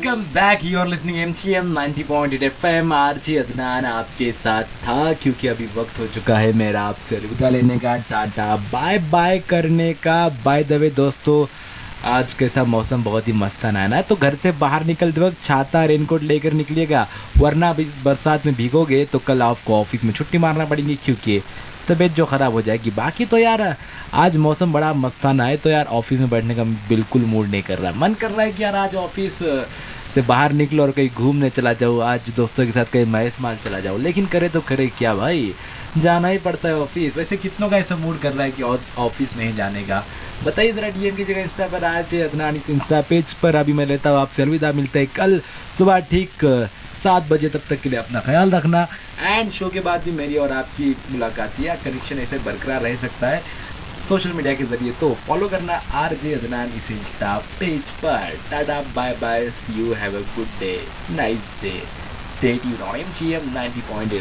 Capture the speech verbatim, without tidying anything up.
Welcome back, you are listening M C M ninety point eight F M. RJ Adnan आपके साथ था, क्योंकि अभी वक्त हो चुका है मेरा आपसे अलविदा लेने का, टाटा बाय बाय करने का। बाय द वे दोस्तों, आज कैसा मौसम बहुत ही मस्ताना है ना, तो घर से बाहर निकलते वक्त छाता रेनकोट लेकर निकलिएगा, वरना अभी बरसात में भीगोगे तो कल आपको ऑफिस में छुट्टी मारना पड़ेगी, क्योंकि तबीयत जो ख़राब हो जाएगी। बाकी तो यार आज मौसम बड़ा मस्ताना है, तो यार ऑफिस में बैठने का बिल्कुल मूड नहीं कर रहा। मन कर रहा है कि यार आज ऑफिस से बाहर निकलो और कहीं घूमने चला जाओ, आज दोस्तों के साथ कहीं महेश माल चला जाओ। लेकिन करे तो करे क्या भाई, जाना ही पड़ता है ऑफिस। वैसे कितनों का ऐसा मूड कर रहा है कि ऑफिस नहीं जाने का, बताइए ज़रा डीएम की जगह इंस्टा पर। आज अदनान इस इंस्टा पेज पर अभी मैं लेता हूँ आपसे अलविदा। मिलते हैं कल सुबह ठीक सात बजे, तब तक के लिए अपना ख्याल रखना। एंड शो के बाद भी मेरी और आपकी मुलाकात या कनेक्शन ऐसे बरकरार रह सकता है सोशल मीडिया के जरिए, तो फॉलो करना आर जे अदनान इस इंस्टा पेज पर। Tata bye bye, C you, have a good day, nice day, stay tuned on M G M ninety point eight.